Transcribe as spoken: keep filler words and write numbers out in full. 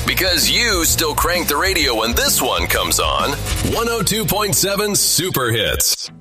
Because you still crank the radio when this one comes on. one oh two point seven Super Hits.